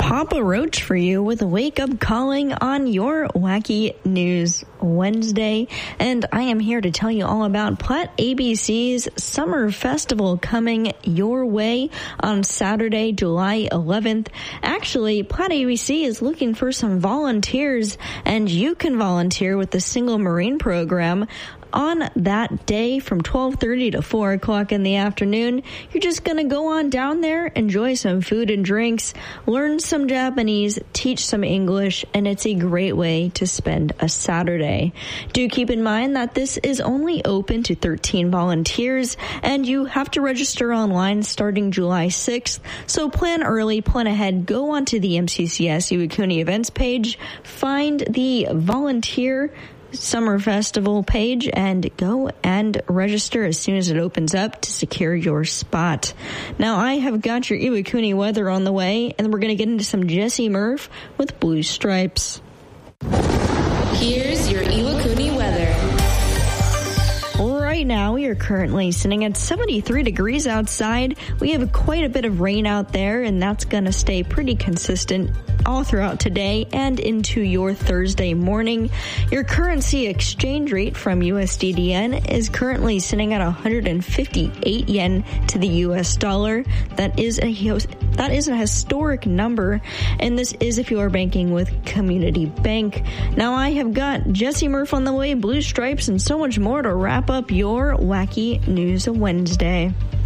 Papa Roach for you with a wake-up calling on your Wacky News Wednesday. And I am here to tell you all about Platte ABC's Summer Festival coming your way on Saturday, July 11th. Actually, Platte ABC is looking for some volunteers, and you can volunteer with the Single Marine program. On that day from 12:30 to 4 o'clock in the afternoon, you're just going to go on down there, enjoy some food and drinks, learn some Japanese, teach some English, and it's a great way to spend a Saturday. Do keep in mind that this is only open to 13 volunteers, and you have to register online starting July 6th. So plan early, plan ahead, go onto the MCCS Iwakuni events page, find the volunteer Summer Festival page, and go and register as soon as it opens up to secure your spot. Now, I have got your Iwakuni weather on the way, and we're going to get into some Jesse Murph with Blue Stripes. Here's your Iwakuni weather. Right now, we are currently sitting at 73 degrees outside. We have quite a bit of rain out there, and that's going to stay pretty consistent all throughout today and into your Thursday morning. Your currency exchange rate from USDDN is currently sitting at 158 yen to the US dollar. That is a historic number, and this is if you are banking with Community Bank. Now, I have got Jesse Murph on the way, Blue Stripes, and so much more to wrap up your Wacky News Wednesday.